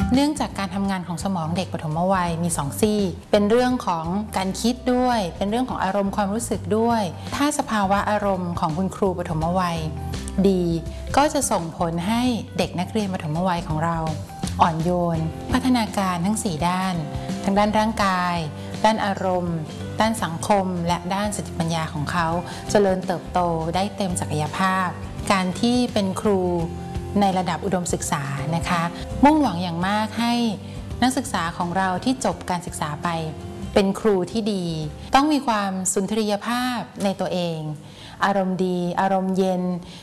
เนื่องจากการทำงานของสมองเด็กปฐมวัยมี2 ซีกเป็นเรื่องของการคิดด้วยเป็นเรื่องของอารมณ์ความรู้สึกด้วยถ้าสภาวะอารมณ์ของคุณครูปฐมวัยดีก็จะส่งผลให้เด็กนักเรียนปฐมวัยของเราอ่อนโยนพัฒนาการทั้ง4ด้านทั้งด้านร่างกายด้านอารมณ์ด้านสังคมและด้านสติปัญญาของเขาเจริญเติบโตได้เต็มศักยภาพการที่เป็นครูในระดับอุดมศึกษานะคะมุ่งหวังอย่างมากให้นักศึกษาของเราที่จบการศึกษาไปเป็นครูที่ดีต้องมีความสุนทรียภาพในตัวเองอารมณ์ดีอารมณ์เย็น